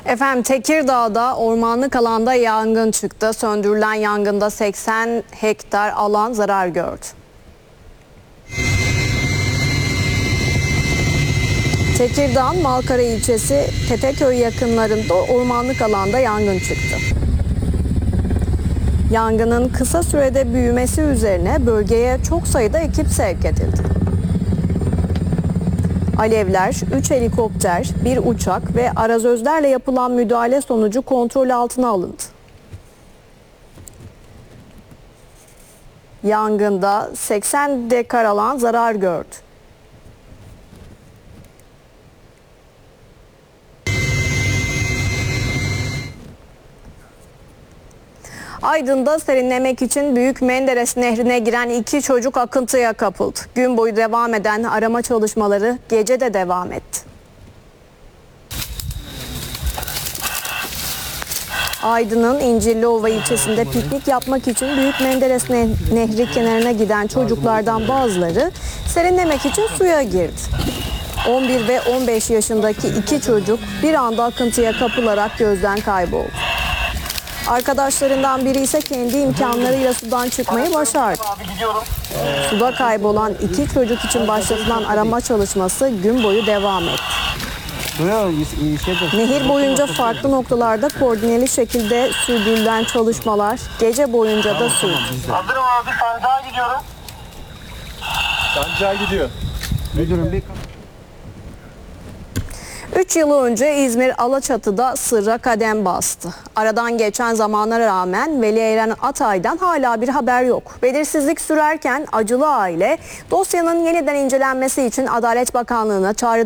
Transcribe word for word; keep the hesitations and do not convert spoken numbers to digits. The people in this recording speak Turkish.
Efendim Tekirdağ'da ormanlık alanda yangın çıktı. Söndürülen yangında seksen hektar alan zarar gördü. Tekirdağ'ın Malkara ilçesi Tepeköy yakınlarında ormanlık alanda yangın çıktı. Yangının kısa sürede büyümesi üzerine bölgeye çok sayıda ekip sevk edildi. Alevler, üç helikopter, bir uçak ve arazözlerle yapılan müdahale sonucu kontrol altına alındı. Yangında seksen dekar alan zarar gördü. Aydın'da serinlemek için Büyük Menderes Nehri'ne giren iki çocuk akıntıya kapıldı. Gün boyu devam eden arama çalışmaları gece de devam etti. Aydın'ın İncirliova ilçesinde piknik yapmak için Büyük Menderes Nehri kenarına giden çocuklardan bazıları serinlemek için suya girdi. on bir ve on beş yaşındaki iki çocuk bir anda akıntıya kapılarak gözden kayboldu. Arkadaşlarından biri ise kendi imkanlarıyla sudan çıkmayı başardı. Suda kaybolan iki çocuk için başlatılan arama çalışması gün boyu devam etti. Nehir boyunca farklı noktalarda koordineli şekilde sürdürülen çalışmalar gece boyunca da sürdü. Hazırım abi, sancağa gidiyorum. Sancağa gidiyor. Müdürüm bir... Üç yıl önce İzmir Alaçatı'da sırra kadem bastı. Aradan geçen zamanlara rağmen Veli Eren Atay'dan hala bir haber yok. Belirsizlik sürerken acılı aile dosyanın yeniden incelenmesi için Adalet Bakanlığı'na çağrı